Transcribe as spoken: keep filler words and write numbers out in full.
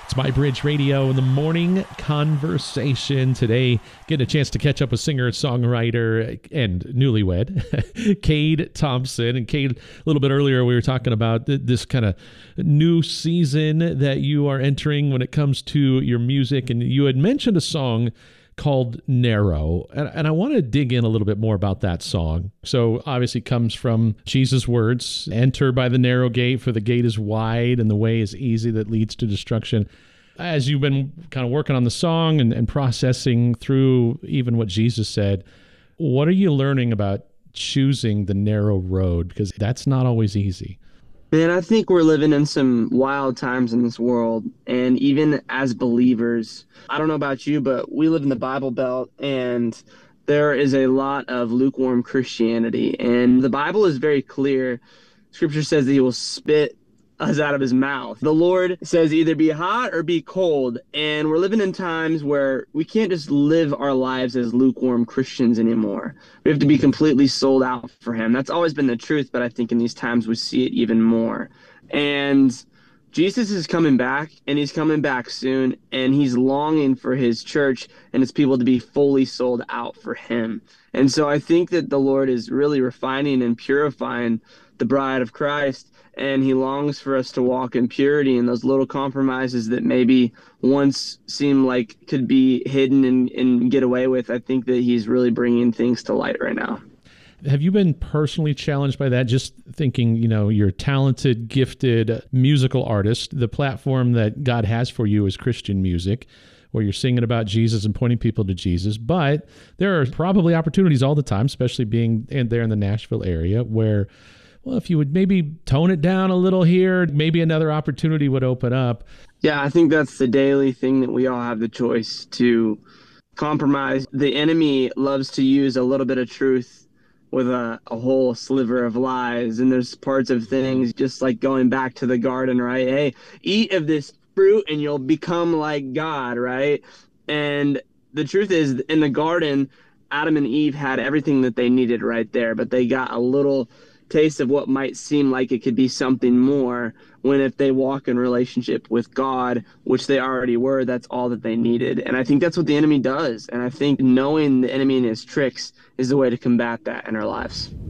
It's My Bridge Radio in the morning conversation. Today, getting a chance to catch up with singer-songwriter and newlywed, Cade Thompson. And Cade, a little bit earlier, we were talking about this kind of new season that you are entering when it comes to your music. And you had mentioned a song called Narrow. And, and I want to dig in a little bit more about that song. So obviously it comes from Jesus' words, enter by the narrow gate, for the gate is wide and the way is easy that leads to destruction. As you've been kind of working on the song and, and processing through even what Jesus said, what are you learning about choosing the narrow road? Because that's not always easy. Man, I think we're living in some wild times in this world. And even as believers, I don't know about you, but we live in the Bible Belt, and there is a lot of lukewarm Christianity. And the Bible is very clear. Scripture says that he will spit us out of his mouth. The Lord says either be hot or be cold. And we're living in times where we can't just live our lives as lukewarm Christians anymore. We have to be completely sold out for him. That's always been the truth, but I think in these times we see it even more. And Jesus is coming back, and he's coming back soon, and he's longing for his church and his people to be fully sold out for him. And so I think that the Lord is really refining and purifying the bride of Christ, and he longs for us to walk in purity, and those little compromises that maybe once seemed like could be hidden and, and get away with. I think that he's really bringing things to light right now. Have you been personally challenged by that? Just thinking, you know, you're a talented, gifted musical artist. The platform that God has for you is Christian music, where you're singing about Jesus and pointing people to Jesus. But there are probably opportunities all the time, especially being in there in the Nashville area, where, well, if you would maybe tone it down a little here, maybe another opportunity would open up. Yeah, I think that's the daily thing that we all have the choice to compromise. The enemy loves to use a little bit of truth with a, a whole sliver of lies. And there's parts of things, just like going back to the garden, right? Hey, eat of this fruit and you'll become like God, right? And the truth is, in the garden, Adam and Eve had everything that they needed right there, but they got a little taste of what might seem like it could be something more, when if they walk in relationship with God, which they already were, that's all that they needed. And I think that's what the enemy does. And I think knowing the enemy and his tricks is the way to combat that in our lives.